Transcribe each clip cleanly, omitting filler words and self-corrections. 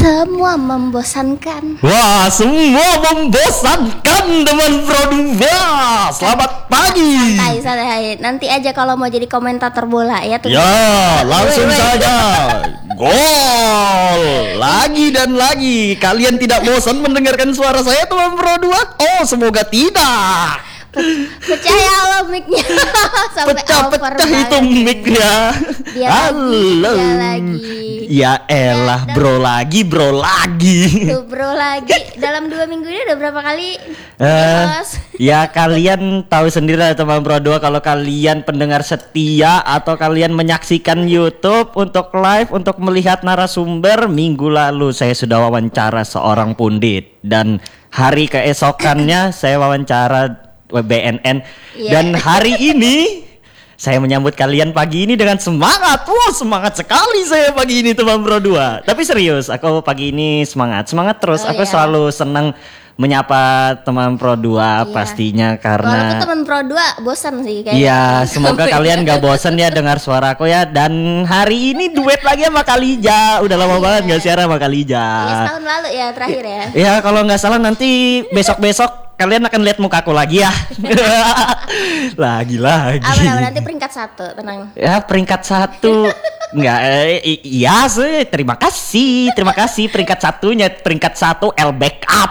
Semua membosankan. Wah, semua membosankan teman Produa. Selamat pagi. Santai. Nanti aja kalau mau jadi komentator bola ya tuh. Ya, langsung saja. Gol. Lagi dan lagi. Kalian tidak bosan mendengarkan suara saya teman Produa? Oh, semoga tidak. Pecah ya Allah mic-nya. Pecah itu mic-nya. Halo. Lagi. Ya elah, bro lagi. Tuh bro lagi. Dalam 2 minggu ini udah berapa kali? Ya kalian tahu sendiri lah teman Bro 2, kalau kalian pendengar setia atau kalian menyaksikan YouTube untuk live untuk melihat narasumber, minggu lalu saya sudah wawancara seorang pundit dan hari keesokannya saya wawancara BNN dan hari ini saya menyambut kalian pagi ini dengan semangat. Wah, semangat sekali saya pagi ini teman Bro 2. Tapi serius, aku pagi ini semangat terus. Aku selalu senang menyapa teman Pro 2 pastinya karena walaupun teman Pro 2 bosan sih kayaknya. Iya, semoga kalian gak bosan ya dengar suaraku ya. Dan hari ini duet lagi sama Kalija. Udah lama banget gak siaran sama Kalija. Iya, setahun lalu ya terakhir ya. Iya, kalau nggak salah nanti besok-besok kalian akan lihat mukaku lagi ya. lagi. Apa nanti peringkat 1, tenang. Ya, peringkat 1. Enggak, iya sih. Terima kasih peringkat 1-nya, peringkat 1 L backup.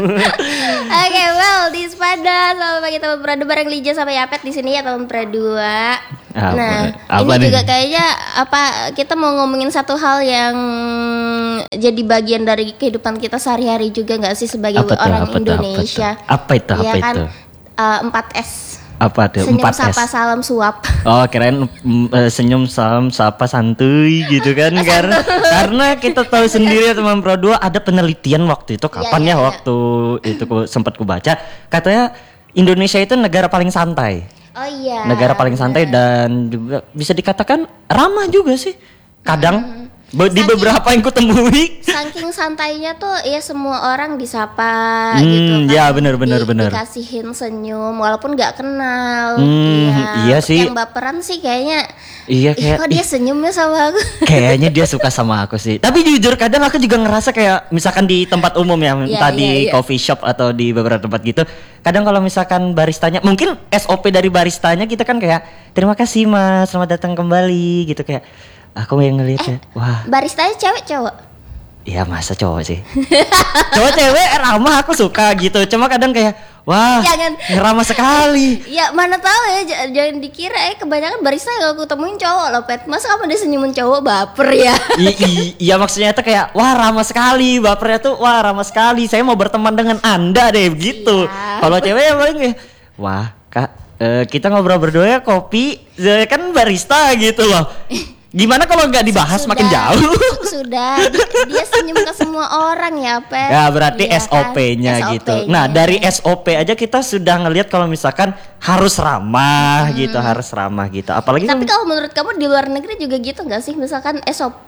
Oke, well, di Sepada selamat pagi teman Pro 2 bareng Lija sama Yapet di sini ya teman Pro 2. Nah, ini nih? Juga kayaknya kita mau ngomongin satu hal yang jadi bagian dari kehidupan kita sehari-hari juga nggak sih sebagai orang Indonesia? Apa itu? Ya kan, 4S. Apa tuh? Senyum 4S. sapa salam suap. Oh, keren. Senyum salam sapa santuy gitu kan. Karena kita tahu sendiri ya teman Pro 2, ada penelitian waktu itu kapan waktu itu sempat ku baca, katanya Indonesia itu negara paling santai. Oh iya. Negara paling santai dan juga bisa dikatakan ramah juga sih. Kadang di beberapa yang kutemui. Saking santainya tuh ya semua orang disapa gitu kan. Ya benar. Dikasihin senyum walaupun nggak kenal. Iya sih. Yang baperan sih kayaknya. Iya kayak. Kok dia senyumnya sama aku? Kayaknya dia suka sama aku sih. Tapi jujur kadang aku juga ngerasa kayak misalkan di tempat umum ya, entah di coffee shop atau di beberapa tempat gitu. Kadang kalau misalkan baristanya, mungkin SOP dari baristanya kita kan kayak terima kasih Mas, selamat datang kembali gitu kayak. Aku yang ngeliatnya, wah. Baristanya cewek cowok? Iya masa cowok sih. Cowok cewek ramah aku suka gitu. Cuma kadang kayak, wah, ramah sekali. Ya mana tahu ya, jangan dikira kebanyakan barista yang aku temuin cowok loh Pet. Masa kamu dia senyumin cowok baper ya? Iya maksudnya itu kayak, wah ramah sekali. Bapernya tuh, wah ramah sekali. Saya mau berteman dengan Anda deh gitu. Kalau cewek ya paling kayak, wah Kak, kita ngobrol berdua ya kopi. Kan barista gitu loh. Gimana kalau nggak dibahas makin jauh? Sudah, dia senyum ke semua orang ya, Pe. Ya berarti SOP-nya gitu. Nah dari SOP aja kita sudah ngelihat kalau misalkan harus ramah gitu, Apalagi tapi kalau menurut kamu di luar negeri juga gitu nggak sih? Misalkan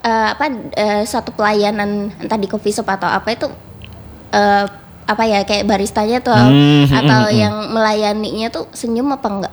satu pelayanan entah di coffee shop atau apa itu kayak baristanya tuh atau yang melayaninya tuh senyum apa enggak?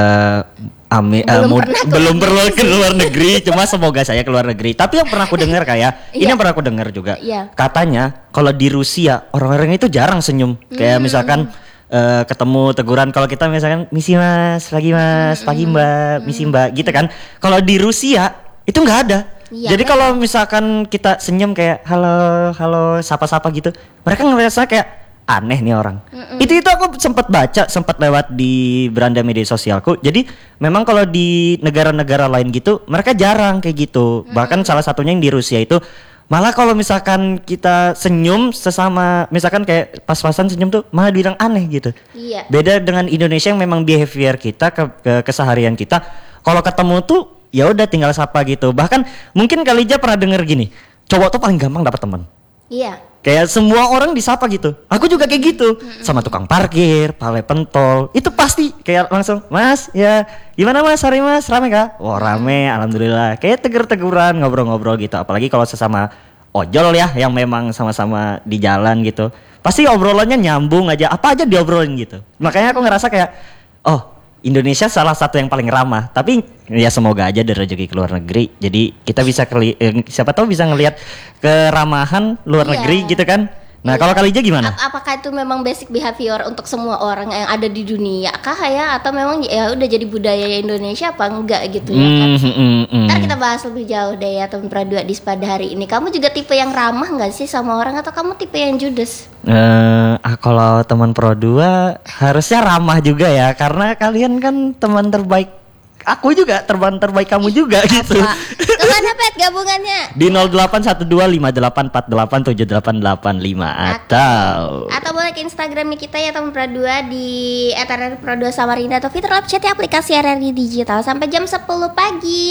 Belum perlu ke luar negeri, cuma semoga saya ke luar negeri. Tapi yang pernah aku dengar ini yang pernah aku dengar juga. Katanya kalau di Rusia orang-orang itu jarang senyum. Kayak misalkan ketemu teguran, kalau kita misalkan misi Mas, pagi Mas, pagi Mbak, misi Mbak gitu kan. Kalau di Rusia itu nggak ada. Jadi kalau misalkan kita senyum kayak halo, sapa-sapa gitu, mereka ngerasa kayak aneh nih orang. Itu aku sempat lewat di beranda media sosialku. Jadi memang kalau di negara-negara lain gitu mereka jarang kayak gitu. Bahkan salah satunya yang di Rusia itu malah kalau misalkan kita senyum sesama, misalkan kayak pas-pasan senyum tuh malah bilang aneh gitu. Beda dengan Indonesia yang memang behavior kita keseharian kita, kalau ketemu tuh ya udah tinggal sapa gitu. Bahkan mungkin Kalija pernah denger gini, cowok tuh paling gampang dapat teman. Kayak semua orang disapa gitu. Aku juga kayak gitu. Sama tukang parkir, pale pentol. Itu pasti kayak langsung, Mas, ya gimana Mas, hari Mas, rame kah? Wah rame, alhamdulillah. Kayak tegur-teguran, ngobrol-ngobrol gitu. Apalagi kalau sesama ojol ya, yang memang sama-sama di jalan gitu. Pasti obrolannya nyambung aja, apa aja diobrolin gitu. Makanya aku ngerasa kayak, oh Indonesia salah satu yang paling ramah. Tapi ya semoga aja ada rezeki ke luar negeri. Jadi kita bisa siapa tahu bisa ngelihat keramahan luar negeri gitu kan. Nah, kalau Kalija gimana? Apakah itu memang basic behavior untuk semua orang yang ada di dunia kah ya, atau memang ya udah jadi budaya Indonesia apa enggak gitu ya kan? Ntar kita bahas lebih jauh deh ya teman Pradua di pada hari ini. Kamu juga tipe yang ramah nggak sih sama orang, atau kamu tipe yang judes? Kalau teman Produa harusnya ramah juga ya, karena kalian kan teman terbaik. Aku juga teman terbaik kamu juga gitu. Kemana Pet gabungannya? Di 081258488885 atau boleh ke Instagramnya kita ya teman Pradua di @RRI Produa Samarinda atau Fitur Lab Chat aplikasi RRI Digital sampai jam 10 pagi.